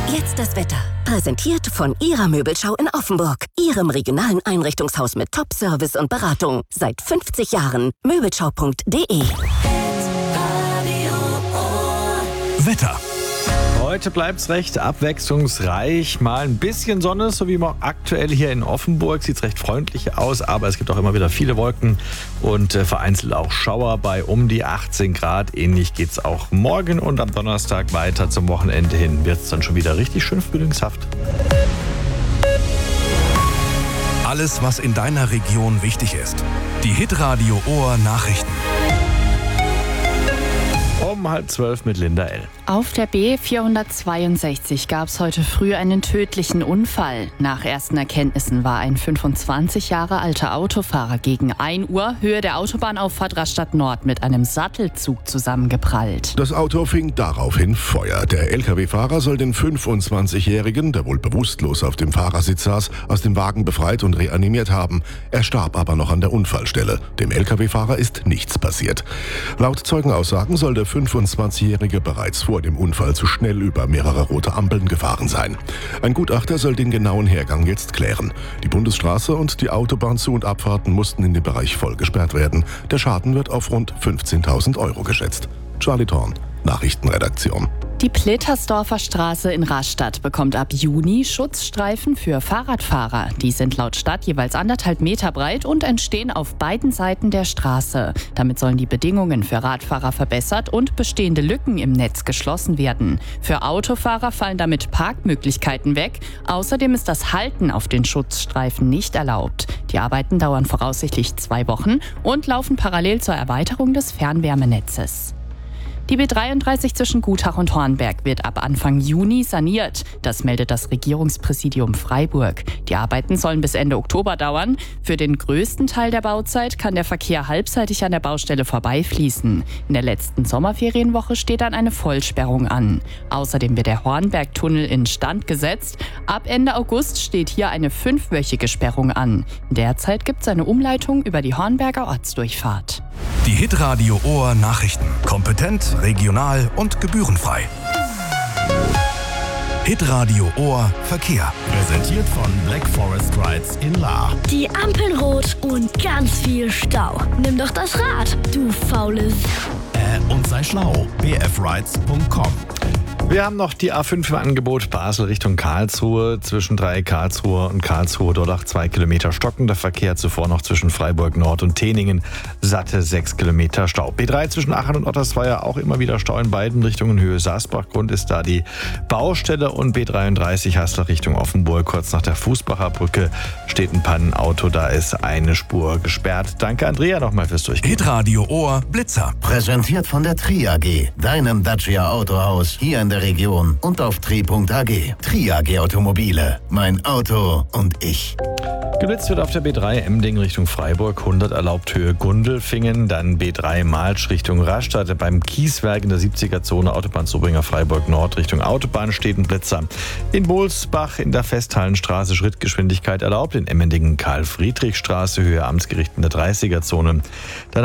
Jetzt das Wetter. Präsentiert von Ihrer Möbelschau in Offenburg. Ihrem regionalen Einrichtungshaus mit Top-Service und Beratung. Seit 50 Jahren. Möbelschau.de. Wetter. Heute bleibt es recht abwechslungsreich. Mal ein bisschen Sonne, so wie aktuell hier in Offenburg. Sieht es recht freundlich aus, aber es gibt auch immer wieder viele Wolken und vereinzelt auch Schauer bei um die 18 Grad. Ähnlich geht es auch morgen und am Donnerstag weiter. Zum Wochenende hin wird es dann schon wieder richtig schön frühlingshaft. Alles, was in deiner Region wichtig ist. Die Hitradio Ohr Nachrichten. Um 11:30 mit Linda L. Auf der B462 gab es heute früh einen tödlichen Unfall. Nach ersten Erkenntnissen war ein 25 Jahre alter Autofahrer gegen 1 Uhr Höhe der Autobahnauffahrt Rastatt Nord mit einem Sattelzug zusammengeprallt. Das Auto fing daraufhin Feuer. Der Lkw-Fahrer soll den 25-Jährigen, der wohl bewusstlos auf dem Fahrersitz saß, aus dem Wagen befreit und reanimiert haben. Er starb aber noch an der Unfallstelle. Dem Lkw-Fahrer ist nichts passiert. Laut Zeugenaussagen soll der 25-Jährige bereits vor dem Unfall zu schnell über mehrere rote Ampeln gefahren sein. Ein Gutachter soll den genauen Hergang jetzt klären. Die Bundesstraße und die Autobahnzu- und Abfahrten mussten in dem Bereich voll gesperrt werden. Der Schaden wird auf rund 15.000 € geschätzt. Charlie Thorn, Nachrichtenredaktion. Die Plittersdorfer Straße in Rastatt bekommt ab Juni Schutzstreifen für Fahrradfahrer. Die sind laut Stadt jeweils 1,5 Meter breit und entstehen auf beiden Seiten der Straße. Damit sollen die Bedingungen für Radfahrer verbessert und bestehende Lücken im Netz geschlossen werden. Für Autofahrer fallen damit Parkmöglichkeiten weg. Außerdem ist das Halten auf den Schutzstreifen nicht erlaubt. Die Arbeiten dauern voraussichtlich 2 Wochen und laufen parallel zur Erweiterung des Fernwärmenetzes. Die B33 zwischen Gutach und Hornberg wird ab Anfang Juni saniert. Das meldet das Regierungspräsidium Freiburg. Die Arbeiten sollen bis Ende Oktober dauern. Für den größten Teil der Bauzeit kann der Verkehr halbseitig an der Baustelle vorbeifließen. In der letzten Sommerferienwoche steht dann eine Vollsperrung an. Außerdem wird der Hornbergtunnel instand gesetzt. Ab Ende August steht hier eine 5-wöchige Sperrung an. Derzeit gibt es eine Umleitung über die Hornberger Ortsdurchfahrt. Die Hitradio Ohr Nachrichten. Kompetent, regional und gebührenfrei. Hitradio Ohr Verkehr. Präsentiert von Black Forest Rides in Lahr. Die Ampeln rot und ganz viel Stau. Nimm doch das Rad, du faules. Und sei schlau. bfrides.com. Wir haben noch die A5 im Angebot Basel Richtung Karlsruhe. Zwischen Karlsruhe und Karlsruhe dort auch 2 Kilometer stockender Verkehr. Zuvor noch zwischen Freiburg Nord und Teningen satte 6 Kilometer Stau. B3 zwischen Aachen und Ottersweier auch immer wieder Stau in beiden Richtungen. Höhe Saasbach. Grund ist da die Baustelle. Und B33 Haslach Richtung Offenburg. Kurz nach der Fußbacher Brücke steht ein Pannenauto. Da ist eine Spur gesperrt. Danke Andrea nochmal fürs Durchgehen. Hitradio Ohr Blitzer. Präsentiert von der Tri AG, deinem Dacia Autohaus hier in der Region und auf tri.ag. Tri AG Automobile. Mein Auto und ich. Geblitzt wird auf der B3 Emding Richtung Freiburg, 100 erlaubt Höhe Gundelfingen, dann B3 Malsch Richtung Rastatt, beim Kieswerk in der 70er-Zone Autobahnzubringer Freiburg Nord Richtung Autobahn steht ein Blitzer. In Bohlsbach in der Festhallenstraße Schrittgeschwindigkeit erlaubt, in Emmendingen Karl-Friedrich-Straße Höhe Amtsgericht in der 30er-Zone.